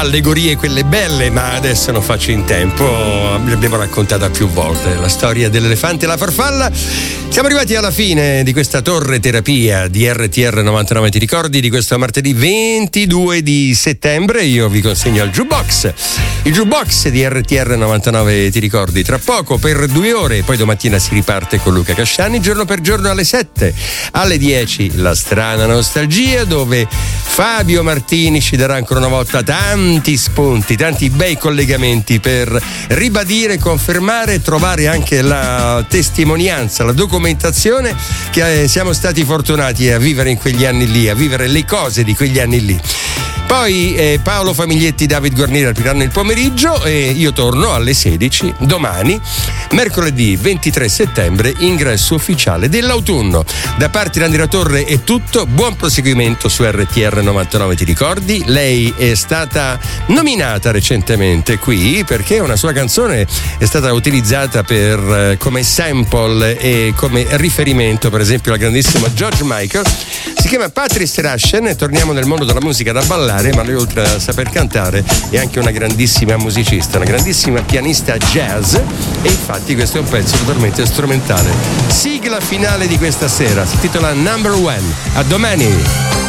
allegorie quelle belle, ma adesso non faccio in tempo. L'abbiamo raccontata più volte, la storia dell'elefante e la farfalla. Siamo arrivati alla fine di questa torre terapia di RTR 99. Ti ricordi di questo martedì 22 di settembre? Io vi consegno il jukebox. Il jukebox di RTR 99, ti ricordi? Tra poco per 2 ore, poi domattina si riparte con Luca Casciani, giorno per giorno alle 7. Alle 10 la strana nostalgia, dove Fabio Martini ci darà ancora una volta tanti spunti, tanti bei collegamenti per ribadire, confermare e trovare anche la testimonianza, la documentazione che siamo stati fortunati a vivere in quegli anni lì, a vivere le cose di quegli anni lì. Poi Paolo Famiglietti, David Guarnieri apriranno il pomeriggio e io torno alle 16 domani, mercoledì 23 settembre, ingresso ufficiale dell'autunno. Da parte di Andrea Torre è tutto, buon proseguimento su RTR 99. Ti ricordi? Lei è stata nominata recentemente qui perché una sua canzone è stata utilizzata come sample e come riferimento, per esempio la grandissima George Michael. Si chiama Patrice Rushen e torniamo nel mondo della musica da ballare, ma lei oltre a saper cantare è anche una grandissima musicista, una grandissima pianista jazz, e infatti questo è un pezzo totalmente strumentale. Sigla finale di questa sera, si intitola Number One. A domani!